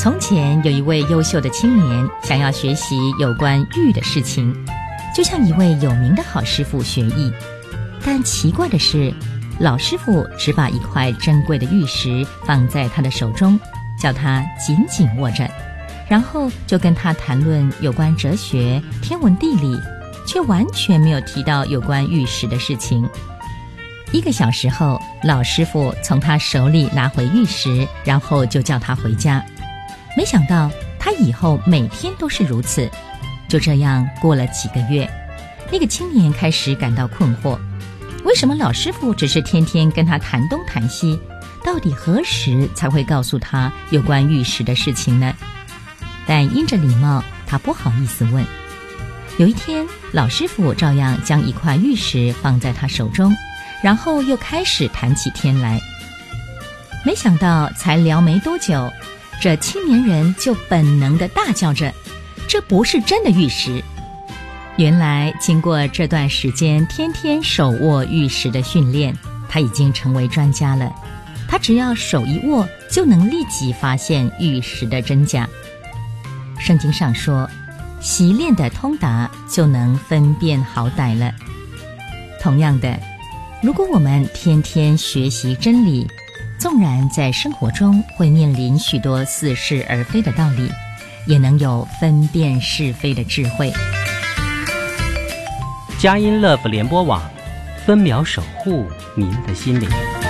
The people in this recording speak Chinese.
从前有一位优秀的青年，想要学习有关玉的事情，就向一位有名的好师傅学艺。但奇怪的是，老师傅只把一块珍贵的玉石放在他的手中，叫他紧紧握着，然后就跟他谈论有关哲学、天文地理，却完全没有提到有关玉石的事情。1个小时后，老师傅从他手里拿回玉石，然后就叫他回家。没想到他以后每天都是如此。就这样过了几个月，那个青年开始感到困惑，为什么老师傅只是天天跟他谈东谈西，到底何时才会告诉他有关玉石的事情呢？但因着礼貌，他不好意思问。有一天，老师傅照样将一块玉石放在他手中，然后又开始谈起天来。没想到才聊没多久，这青年人就本能地大叫着，这不是真的玉石。原来经过这段时间天天手握玉石的训练，他已经成为专家了。他只要手一握，就能立即发现玉石的真假。圣经上说，习练的通达，就能分辨好歹了。同样的，如果我们天天学习真理，纵然在生活中会面临许多似是而非的道理，也能有分辨是非的智慧。 佳音 Love 联播网，分秒守护您的心灵。